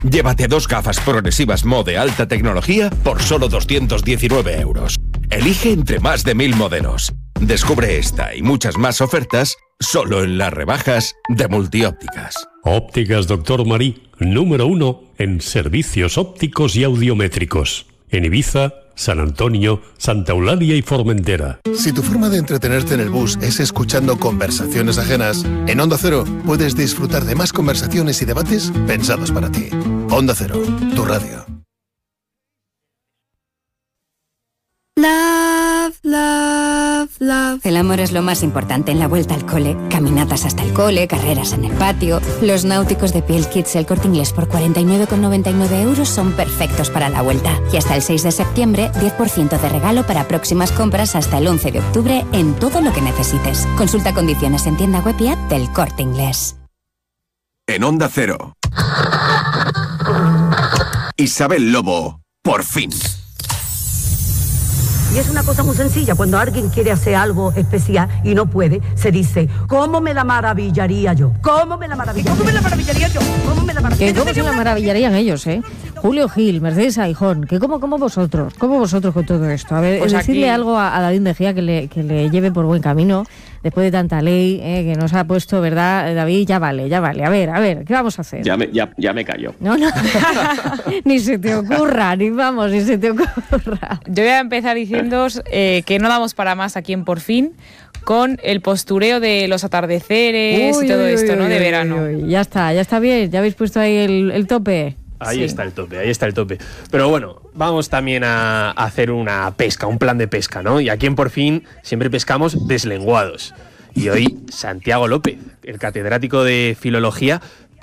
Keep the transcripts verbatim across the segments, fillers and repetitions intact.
Llévate dos gafas progresivas Mo de alta tecnología por solo doscientos diecinueve euros. Elige entre más de mil modelos. Descubre esta y muchas más ofertas solo en las rebajas de Multiópticas. Ópticas Doctor Marí, número uno en servicios ópticos y audiométricos. En Ibiza, San Antonio, Santa Eulalia y Formentera. Si tu forma de entretenerte en el bus es escuchando conversaciones ajenas, en Onda Cero puedes disfrutar de más conversaciones y debates pensados para ti. Onda Cero, tu radio. Love, love, love. El amor es lo más importante en la vuelta al cole. Caminatas hasta el cole, carreras en el patio. Los náuticos de Piel Kids El Corte Inglés por cuarenta y nueve con noventa y nueve euros son perfectos para la vuelta. Y hasta el seis de septiembre, diez por ciento de regalo para próximas compras hasta el once de octubre en todo lo que necesites. Consulta condiciones en tienda web y app del Corte Inglés. En Onda Cero, Isabel Lobo, por fin. Y es una cosa muy sencilla, cuando alguien quiere hacer algo especial y no puede, se dice, ¿cómo me la maravillaría yo? ¿Cómo me la maravillaría? ¿Cómo me la maravillaría yo? ¿Cómo me la maravillaría? Que cómo se la maravillarían ellos, ¿eh? Julio Gil, Mercedes Aijón, que como, como vosotros, como vosotros con todo esto. A ver, pues decirle aquí algo a, a David Mejía que le, que le lleve por buen camino, después de tanta ley eh, que nos ha puesto, ¿verdad, David? Ya vale, ya vale. A ver, a ver, ¿qué vamos a hacer? Ya me, ya, ya me callo. No, no, ni se te ocurra, ni vamos, ni se te ocurra. Yo voy a empezar diciendo eh, que no damos para más aquí en Por Fin, con el postureo de los atardeceres uy, y todo uy, esto, uy, ¿no? Uy, de verano. Uy, uy. Ya está, ya está bien, ya habéis puesto ahí el, el tope. Ahí sí. está el tope, ahí está el tope. Pero bueno, vamos también a hacer una pesca, un plan de pesca, ¿no? Y aquí en Por Fin siempre pescamos deslenguados. Y hoy Santiago López, el catedrático de Filología,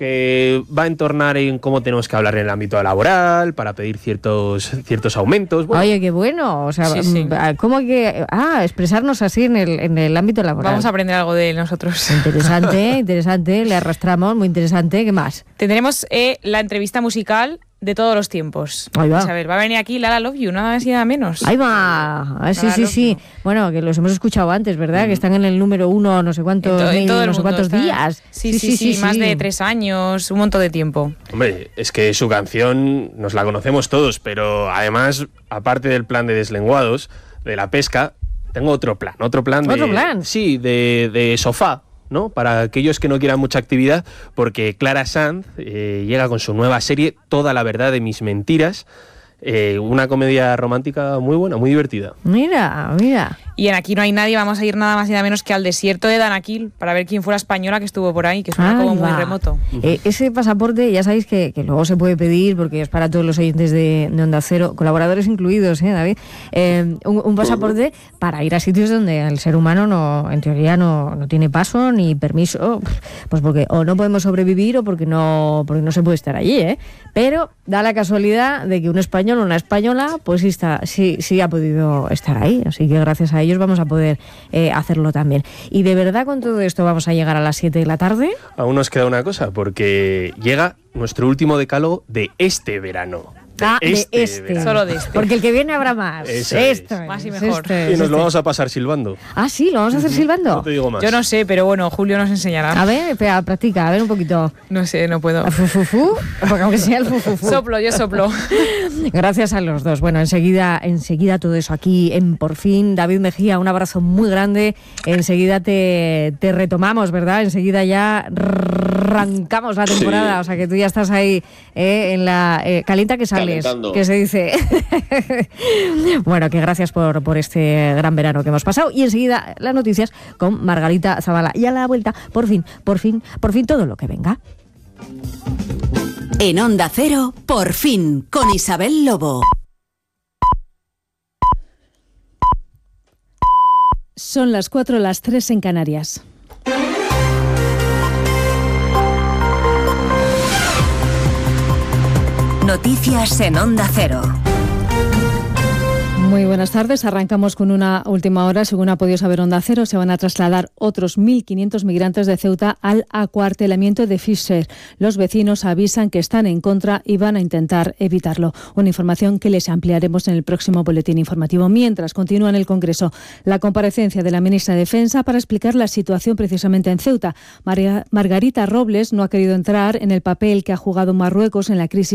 que va a entornar en cómo tenemos que hablar en el ámbito laboral, para pedir ciertos, ciertos aumentos. Bueno. Oye, qué bueno. O sea, sí, sí. ¿cómo que...? Ah, expresarnos así en el, en el ámbito laboral. Vamos a aprender algo de nosotros. Interesante, interesante. Le arrastramos, muy interesante. ¿Qué más? Tendremos eh, la entrevista musical de todos los tiempos. Ahí va. Pues a ver, va a venir aquí Lala Love You, nada más y nada menos. Ahí va. Ah, sí, sí, sí. You. Bueno, que los hemos escuchado antes, ¿verdad? Mm. Que están en el número uno no sé cuántos, en to, en todo no sé cuántos está... días. Sí sí sí, sí, sí, sí, más sí. de tres años, un montón de tiempo. Hombre, es que su canción nos la conocemos todos, pero además, aparte del plan de deslenguados, de la pesca, tengo otro plan. Otro plan de... ¿Otro plan? Sí, de, de sofá, ¿no? Para aquellos que no quieran mucha actividad, porque Clara Sanz eh, llega con su nueva serie Toda la verdad de mis mentiras, eh, una comedia romántica muy buena, muy divertida. Mira, mira. Y en Aquí no hay nadie vamos a ir nada más y nada menos que al desierto de Danakil para ver quién fue la española que estuvo por ahí, que suena Ay, como va. muy remoto. Eh, ese pasaporte ya sabéis que, que luego se puede pedir porque es para todos los oyentes de, de Onda Cero, colaboradores incluidos, ¿eh, David? Eh, un, un pasaporte para ir a sitios donde el ser humano no, en teoría no, no tiene paso ni permiso, pues porque o no podemos sobrevivir o porque no, porque no se puede estar allí, ¿eh? Pero da la casualidad de que un español o una española pues sí, está, sí, sí ha podido estar ahí, así que gracias a ellos vamos a poder eh, hacerlo también. Y de verdad con todo esto vamos a llegar a las siete de la tarde. Aún nos queda una cosa, porque llega nuestro último decálogo de este verano. De ah, este, de este. verano. Solo de este. Porque el que viene habrá más. Eso esto es. es. Más y mejor. Esto es, y nos este. lo vamos a pasar silbando. Ah, sí, lo vamos a hacer silbando. No te digo más. Yo no sé, pero bueno, Julio nos enseñará. A ver, espera, practica, a ver un poquito. No sé, no puedo. ¿Fufufu? Porque aunque sea el fufufu. Soplo, yo soplo. Gracias a los dos. Bueno, enseguida, enseguida todo eso aquí en Por Fin. David Mejía, un abrazo muy grande. Enseguida te, te retomamos, ¿verdad? Enseguida ya arrancamos la temporada. Sí. O sea que tú ya estás ahí eh, en la eh, calienta que sales. Calentando. Que se dice. Bueno, que gracias por, por este gran verano que hemos pasado. Y enseguida las noticias con Margarita Zavala. Y a la vuelta, por fin, por fin, por fin todo lo que venga. En Onda Cero, Por Fin, con Isabel Lobo. Son las cuatro, las tres en Canarias. Noticias en Onda Cero. Muy buenas tardes. Arrancamos con una última hora. Según ha podido saber Onda Cero, se van a trasladar otros mil quinientos migrantes de Ceuta al acuartelamiento de Fisher. Los vecinos avisan que están en contra y van a intentar evitarlo. Una información que les ampliaremos en el próximo boletín informativo. Mientras continúa en el Congreso la comparecencia de la ministra de Defensa para explicar la situación precisamente en Ceuta. María Margarita Robles no ha querido entrar en el papel que ha jugado Marruecos en la crisis